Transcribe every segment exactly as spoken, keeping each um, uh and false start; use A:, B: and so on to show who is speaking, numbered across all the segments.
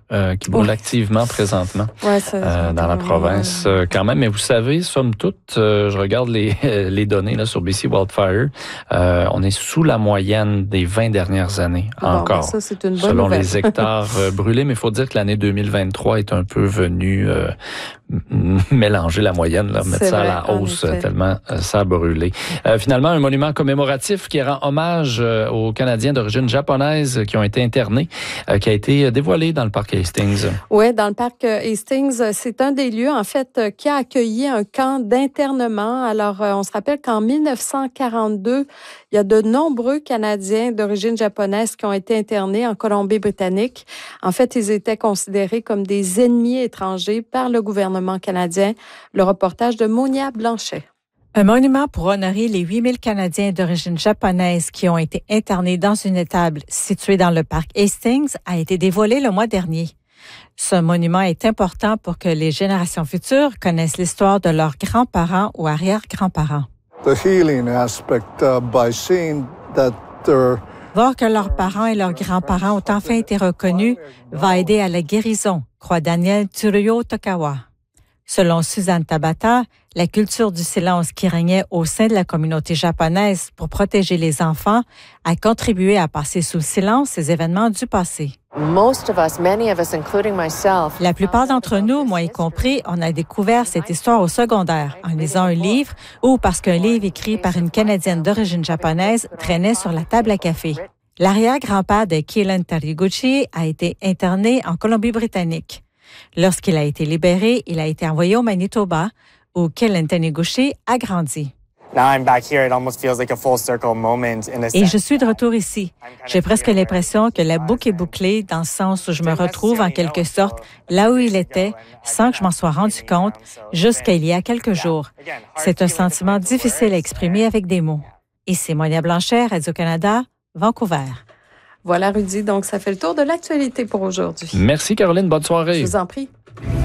A: euh, qui brûle
B: ouais.
A: activement présentement
B: ouais, ça,
A: euh, dans la province euh, quand même. Mais vous savez, somme toute, euh, je regarde les, les données là, sur B C Wildfire, euh, on est sous la moyenne des vingt dernières années
B: bon,
A: encore,
B: ben ça, c'est une bonne
A: selon
B: nouvelle.
A: les hectares euh, brûlés. Mais il faut dire que l'année deux mille vingt-trois est un peu venue euh, mélanger la moyenne, là, mettre
B: c'est
A: ça
B: vrai,
A: à la hausse
B: en effet.
A: tellement euh, ça a brûlé. Euh, finalement, un monument commémoratif qui rend hommage euh, aux Canadiens d'origine japonaise qui ont été internés, euh, qui a été dévoilé dans le parc Hastings.
B: Oui, dans le parc Hastings, c'est un des lieux, en fait, qui a accueilli un camp d'internement. Alors, on se rappelle qu'en mille neuf cent quarante-deux, il y a de nombreux Canadiens d'origine japonaise qui ont été internés en Colombie-Britannique. En fait, ils étaient considérés comme des ennemis étrangers par le gouvernement canadien. Le reportage de Monia Blanchet.
C: Un monument pour honorer les huit mille Canadiens d'origine japonaise qui ont été internés dans une étable située dans le parc Hastings a été dévoilé le mois dernier. Ce monument est important pour que les générations futures connaissent l'histoire de leurs grands-parents ou arrière-grands-parents.
D: The healing aspect, uh, by seeing that they're
C: Voir que leurs parents et leurs grands-parents ont enfin été reconnus va aider à la guérison, croit Daniel Tsuruyo Tokawa. Selon Suzanne Tabata, la culture du silence qui régnait au sein de la communauté japonaise pour protéger les enfants a contribué à passer sous silence ces événements du passé. La plupart d'entre nous, moi y compris, on a découvert cette histoire au secondaire en lisant un livre ou parce qu'un livre écrit par une Canadienne d'origine japonaise traînait sur la table à café. L'arrière-grand-père de Keilan Taniguchi a été interné en Colombie-Britannique. Lorsqu'il a été libéré, il a été envoyé au Manitoba, où Keilan Taniguchi a grandi. Et je suis de retour ici. J'ai presque l'impression que la boucle est bouclée dans le sens où je me retrouve en quelque sorte là où il était, sans que je m'en sois rendu compte, jusqu'à il y a quelques jours. C'est un sentiment difficile à exprimer avec des mots. Ici Monia Blanchet, Radio-Canada, Vancouver.
B: Voilà, Rudy. Donc, ça fait le tour de l'actualité pour aujourd'hui.
A: Merci, Caroline. Bonne soirée.
B: Je vous en prie.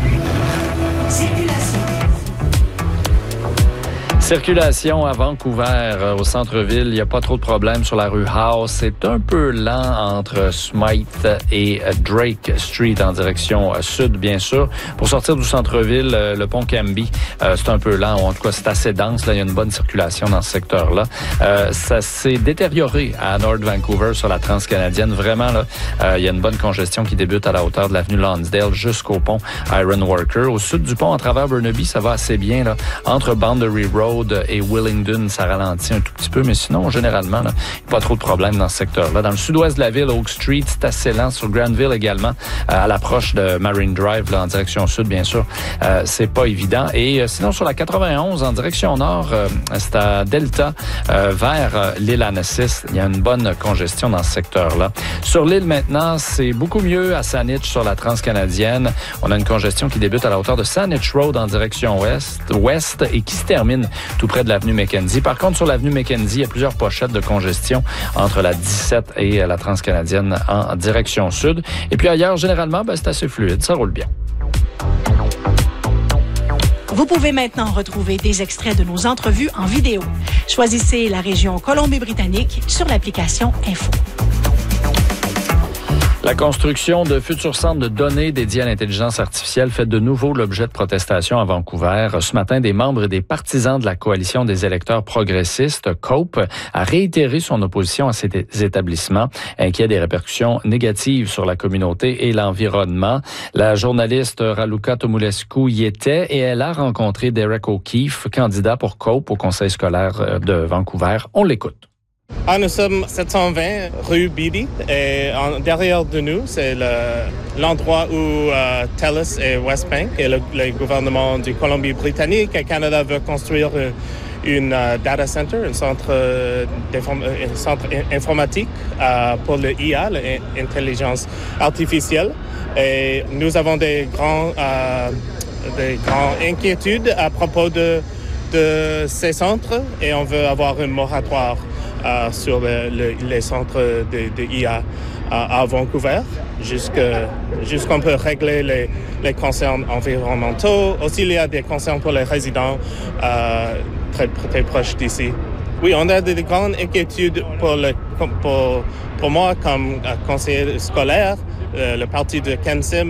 A: Circulation à Vancouver, au centre-ville. Il n'y a pas trop de problèmes sur la rue House. C'est un peu lent entre Smythe et Drake Street en direction sud, bien sûr. Pour sortir du centre-ville, le pont Cambie, c'est un peu lent. En tout cas, c'est assez dense. Là, il y a une bonne circulation dans ce secteur-là. Euh, ça s'est détérioré à North Vancouver sur la transcanadienne. Vraiment, là, euh, il y a une bonne congestion qui débute à la hauteur de l'avenue Lonsdale jusqu'au pont Ironworker. Au sud du pont, à travers Burnaby, ça va assez bien. Là. Entre Boundary Road et Willingdon, ça ralentit un tout petit peu, mais sinon, généralement, là, pas trop de problèmes dans ce secteur-là. Dans le sud-ouest de la ville, Oak Street, c'est assez lent. Sur Granville également, à l'approche de Marine Drive, là, en direction sud, bien sûr, euh, c'est pas évident. Et euh, sinon, sur la quatre-vingt-onze, en direction nord, euh, c'est à Delta, euh, vers euh, l'île Annecis. Il y a une bonne congestion dans ce secteur-là. Sur l'île, maintenant, c'est beaucoup mieux à Saanich, sur la transcanadienne. On a une congestion qui débute à la hauteur de Saanich Road en direction ouest, ouest et qui se termine tout près de l'avenue Mackenzie. Par contre, sur l'avenue Mackenzie, il y a plusieurs pochettes de congestion entre la dix-sept et la transcanadienne en direction sud. Et puis ailleurs, généralement, ben, c'est assez fluide. Ça roule bien.
E: Vous pouvez maintenant retrouver des extraits de nos entrevues en vidéo. Choisissez la région Colombie-Britannique sur l'application Info.
A: La construction de futurs centres de données dédiés à l'intelligence artificielle fait de nouveau l'objet de protestations à Vancouver. Ce matin, des membres et des partisans de la coalition des électeurs progressistes, COPE, a réitéré son opposition à ces établissements, inquiet des répercussions négatives sur la communauté et l'environnement. La journaliste Raluca Tomulescu y était et elle a rencontré Derek O'Keefe, candidat pour COPE au conseil scolaire de Vancouver. On l'écoute.
F: Ah, nous sommes sept cent vingt rue Beatty et en, derrière de nous, c'est le, l'endroit où euh, TELUS et Westbank et le, le gouvernement du Colombie-Britannique et Canada veut construire une uh, data center, un centre, euh, un centre informatique euh, pour le I A, l'intelligence artificielle. Et nous avons des grands, euh, des grandes inquiétudes à propos de, de ces centres et on veut avoir un moratoire Euh, sur le, le, les centres de, de I A à, à Vancouver, jusqu'à, jusqu'on peut régler les, les concerns environnementaux. Aussi, il y a des concerns pour les résidents euh, très, très proches d'ici. Oui, on a des grandes inquiétudes pour, le, pour, pour moi comme conseiller scolaire. Euh, le parti de Ken Sim